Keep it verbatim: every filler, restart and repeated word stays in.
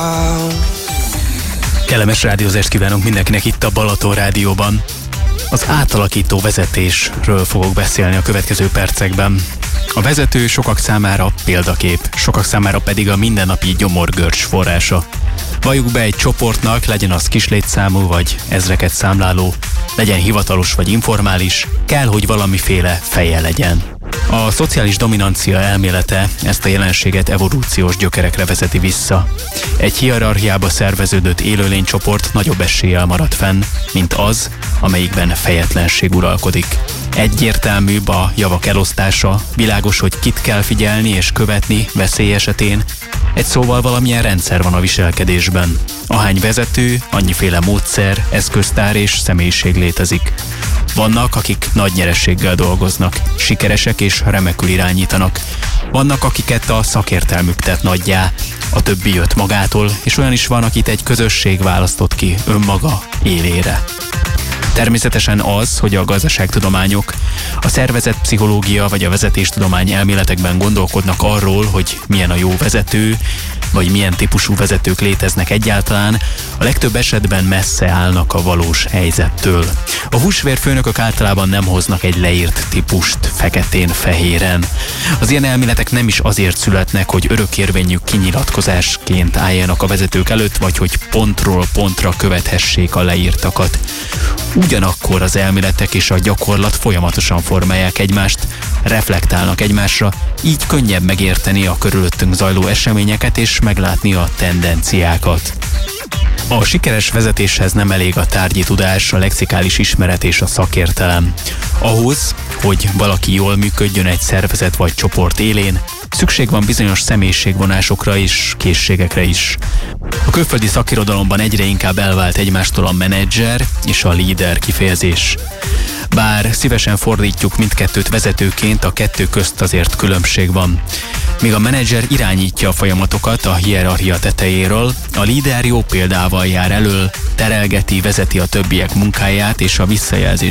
Kellemes rádiózást kívánunk mindenkinek itt a Balaton Rádióban. Az átalakító vezetésről fogok beszélni a következő percekben. A vezető sokak számára példakép, sokak számára pedig a mindennapi gyomorgörcs forrása. Valljuk be, egy csoportnak, legyen az kislétszámú vagy ezreket számláló, legyen hivatalos vagy informális, kell, hogy valamiféle feje legyen. A szociális dominancia elmélete ezt a jelenséget evolúciós gyökerekre vezeti vissza. Egy hierarchiába szerveződött élőlénycsoport nagyobb eséllyel marad fenn, mint az, amelyikben fejetlenség uralkodik. Egyértelműbb a javak elosztása, világos, hogy kit kell figyelni és követni veszély esetén. Egy szóval valamilyen rendszer van a viselkedésben. Ahány vezető, annyiféle módszer, eszköztár és személyiség létezik. Vannak, akik nagy nyerességgel dolgoznak, sikeresek és remekül irányítanak. Vannak, akiket a szakértelmük tett nagyjá, a többi jött magától, és olyan is van, akit egy közösség választott ki önmaga élére. Természetesen az, hogy a gazdaságtudományok, a szervezetpszichológia vagy a vezetéstudomány elméletekben gondolkodnak arról, hogy milyen a jó vezető, vagy milyen típusú vezetők léteznek egyáltalán, a legtöbb esetben messze állnak a valós helyzettől. A húsvérfőnökök általában nem hoznak egy leírt típust feketén-fehéren. Az ilyen elméletek nem is azért születnek, hogy örökérvényű kinyilatkozásként álljanak a vezetők előtt, vagy hogy pontról pontra követhessék a leírtakat. Ugyanakkor az elméletek és a gyakorlat folyamatosan formálják egymást, reflektálnak egymásra, így könnyebb megérteni a körülöttünk zajló eseményeket és meglátni a tendenciákat. A sikeres vezetéshez nem elég a tárgyi tudás, a lexikális ismeret és a szakértelem. Ahhoz, hogy valaki jól működjön egy szervezet vagy csoport élén, szükség van bizonyos személyiségvonásokra és készségekre is. A külföldi szakirodalomban egyre inkább elvált egymástól a menedzser és a líder kifejezés. Bár szívesen fordítjuk mindkettőt vezetőként, a kettő közt azért különbség van. Míg a menedzser irányítja a folyamatokat a hierarchia tetejéről, a líder jó példával jár elől, terelgeti, vezeti a többiek munkáját és a visszajelzés